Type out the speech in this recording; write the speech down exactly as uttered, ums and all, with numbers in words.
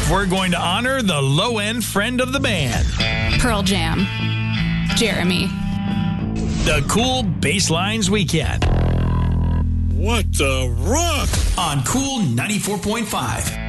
we're going to honor the low-end friend of the band. Pearl Jam. Jeremy. The Cool Basslines Weekend. What the rock? On Cool ninety-four point five.